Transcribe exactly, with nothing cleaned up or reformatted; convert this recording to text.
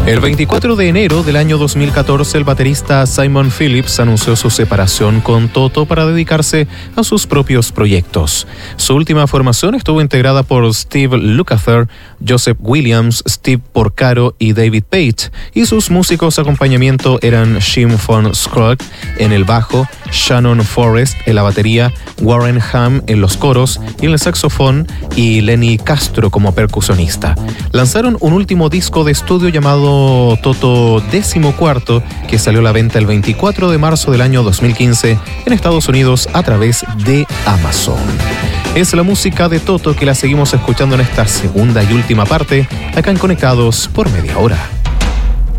El veinticuatro de enero del año dos mil catorce, el baterista Simon Phillips anunció su separación con Toto para dedicarse a sus propios proyectos. Su última formación estuvo integrada por Steve Lukather, Joseph Williams, Steve Porcaro y David Pate, y sus músicos de acompañamiento eran Jim von Schröck en el bajo, Shannon Forrest en la batería, Warren Ham en los coros y en el saxofón y Lenny Castro como percusionista. Lanzaron un último disco de estudio llamado Toto Décimo Cuarto, que salió a la venta el veinticuatro de marzo del año dos mil quince en Estados Unidos a través de Amazon. Es la música de Toto que la seguimos escuchando en esta segunda y última parte, acá en Conectados por Media Hora.